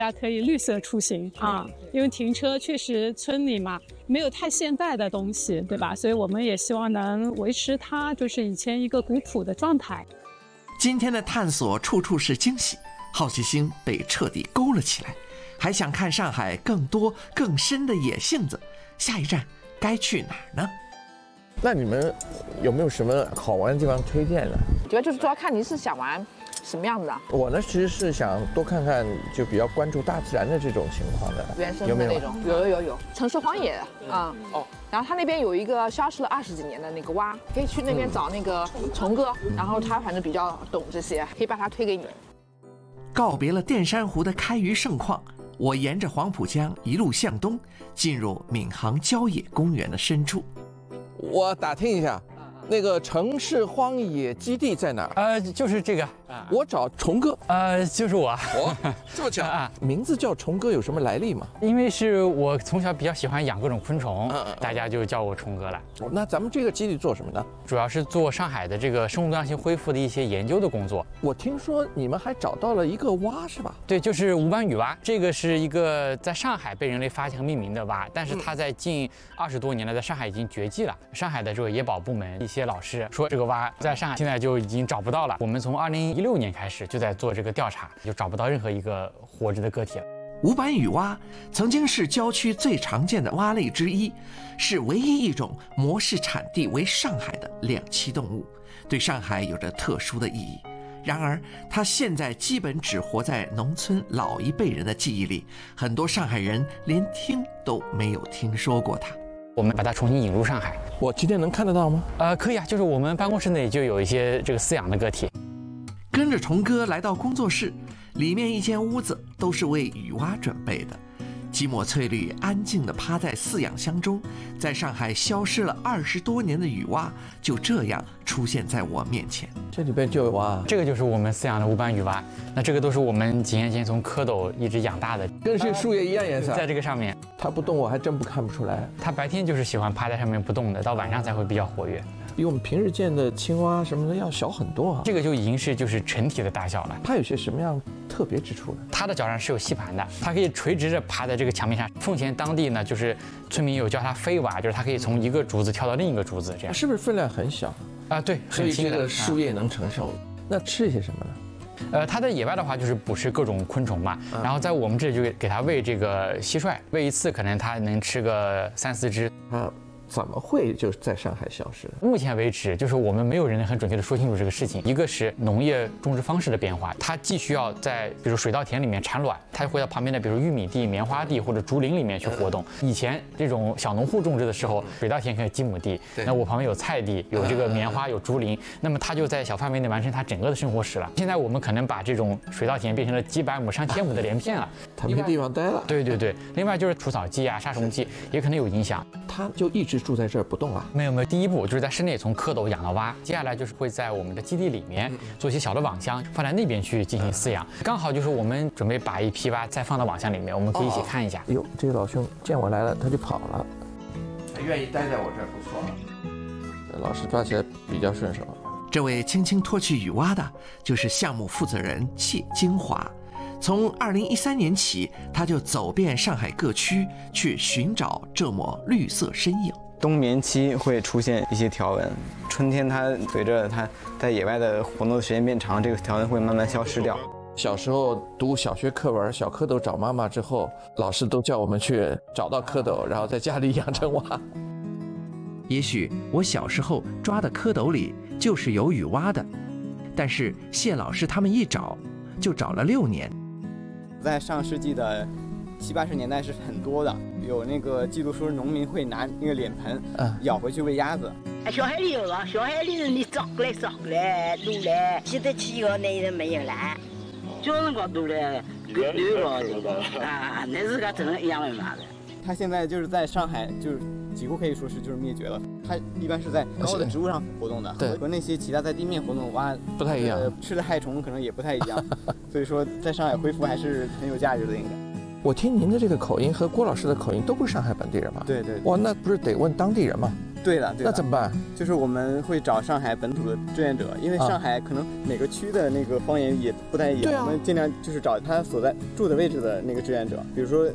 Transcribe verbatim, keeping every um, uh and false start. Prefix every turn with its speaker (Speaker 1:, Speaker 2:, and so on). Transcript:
Speaker 1: 大家可以绿色出行啊，因为停车确实村里嘛没有太现代的东西，对吧？所以我们也希望能维持它就是以前一个古朴的状态。
Speaker 2: 今天的探索处处是惊喜，好奇心被彻底勾了起来，还想看上海更多更深的野性子。下一站该去哪儿呢？
Speaker 3: 那你们有没有什么好玩的地方推荐呢？
Speaker 4: 主要就是主要看你是想玩什么样子的。
Speaker 3: 我呢，其实是想多看看，就比较关注大自然的这种情况的，
Speaker 4: 原生的那种，有有有有，城市荒野啊、嗯、哦。然后他那边有一个消失了二十几年的那个蛙，可以去那边找那个虫哥，嗯、然后他反正比较懂这些，可以把他推给你。
Speaker 2: 告别了淀山湖的开渔盛况，我沿着黄浦江一路向东，进入闵行郊野公园的深处。
Speaker 3: 我打听一下，那个城市荒野基地在哪儿？
Speaker 5: 呃，就是这个。
Speaker 3: 我找虫哥。
Speaker 5: 呃，就是我。
Speaker 3: 我这么巧啊？名字叫虫哥有什么来历吗？
Speaker 5: 因为是我从小比较喜欢养各种昆虫，嗯嗯、大家就叫我虫哥了。
Speaker 3: 那咱们这个基地做什么呢？
Speaker 5: 主要是做上海的这个生物多样性恢复的一些研究的工作。
Speaker 3: 我听说你们还找到了一个蛙，是吧？
Speaker 5: 对，就是无斑羽蛙。这个是一个在上海被人类发现和命名的蛙，但是它在近二十多年来在上海已经绝迹了。上海的这个野保部门一些老师说，这个蛙在上海现在就已经找不到了。我们从二零一六年开始就在做这个调查，就找不到任何一个活着的个体了。
Speaker 2: 无斑羽蛙曾经是郊区最常见的蛙类之一，是唯一一种模式产地为上海的两栖动物，对上海有着特殊的意义。然而它现在基本只活在农村老一辈人的记忆里，很多上海人连听都没有听说过它。
Speaker 5: 我们把它重新引入上海。
Speaker 3: 我今天能看得到吗？
Speaker 5: 呃，可以啊，就是我们办公室内就有一些这个饲养的个体。
Speaker 2: 跟着虫哥来到工作室，里面一间屋子都是为雨蛙准备的。几抹翠绿安静地趴在饲养箱中，在上海消失了二十多年的雨蛙就这样出现在我面前。
Speaker 3: 这里边就有蛙，
Speaker 5: 这个就是我们饲养的无斑羽蛙。那这个都是我们几年前从蝌蚪一直养大的，
Speaker 3: 跟这树叶一样颜色。
Speaker 5: 在这个上面，
Speaker 3: 它不动我还真不看不出来。
Speaker 5: 它白天就是喜欢趴在上面不动的，到晚上才会比较活跃。
Speaker 3: 比我们平日见的青蛙什么的要小很多啊！
Speaker 5: 这个就已经是就是成体的大小了。
Speaker 3: 它有些什么样特别之处呢？
Speaker 5: 它的脚上是有吸盘的，它可以垂直着趴在这个墙面上。奉贤当地呢，就是村民有叫它飞蛙，就是它可以从一个竹子跳到另一个竹子，这样。
Speaker 3: 是不是分量很小
Speaker 5: 啊？对，
Speaker 3: 所以这个树叶能承受。那吃一些什么呢？
Speaker 5: 呃，它在野外的话就是捕食各种昆虫嘛，嗯、然后在我们这里就给给它喂这个蟋蟀，喂一次可能它能吃个三四只。
Speaker 3: 啊。怎么会就在上海消失？
Speaker 5: 目前为止，就是我们没有人能很准确的说清楚这个事情。一个是农业种植方式的变化，它既需要在比如水稻田里面产卵，它会到旁边的比如玉米地、棉花地或者竹林里面去活动。以前这种小农户种植的时候，水稻田可能有几亩地，那我旁边有菜地，有这个棉花，有竹林，那么它就在小范围内完成它整个的生活史了。现在我们可能把这种水稻田变成了几百亩、上千亩的连片了，
Speaker 3: 它没地方待了。
Speaker 5: 对对对，另外就是除草剂啊、杀虫剂也可能有影响。
Speaker 3: 它就一直住在这儿不动啊？
Speaker 5: 没有没有，第一步就是在室内从蝌蚪养到蛙，接下来就是会在我们的基地里面做一些小的网箱，放在那边去进行饲养。刚好就是我们准备把一批蛙再放到网箱里面，我们可以一起看一下。
Speaker 3: 哟，这个老兄见我来了，他就跑了。他愿意待在我这儿，不错。老师抓起来比较顺手。
Speaker 2: 这位轻轻脱去雨蛙的，就是项目负责人谢金华。从二零一三年起，他就走遍上海各区，去寻找这抹绿色身影。
Speaker 6: 冬眠期会出现一些条纹，春天它随着它在野外的活动的时间变长，这个条纹会慢慢消失掉。
Speaker 3: 小时候读小学课文《小蝌蚪找妈妈》之后，老师都叫我们去找到蝌蚪，然后在家里养成蛙。
Speaker 2: 也许我小时候抓的蝌蚪里就是有雨蛙的，但是谢老师他们一找就找了六年。
Speaker 6: 在上世纪的七八十年代是很多的，有那个记录说农民会拿那个脸盆，嗯，舀回去喂鸭子。
Speaker 7: 小海里有个，小海里你找过来找过来撸来，现在去个那人没有来，就是个撸来溜溜了这个啊，那是个真的一样的嘛的。
Speaker 6: 它现在就是在上海，就是几乎可以说是就是灭绝了。它一般是在高的植物上活动的，
Speaker 3: 对，
Speaker 6: 和那些其他在地面活动的蛙
Speaker 3: 不太一样，
Speaker 6: 呃，吃的害虫可能也不太一样。所以说，在上海恢复还是很有价值的，应该。
Speaker 3: 我听您的这个口音和郭老师的口音都不是上海本地人吧？
Speaker 6: 对对。
Speaker 3: 哇，那不是得问当地人吗？
Speaker 6: 对的，对的。
Speaker 3: 那怎么办？
Speaker 6: 就是我们会找上海本土的志愿者，因为上海可能每个区的那个方言也不太一样，啊、我们尽量就是找他所在住的位置的那个志愿者，比如说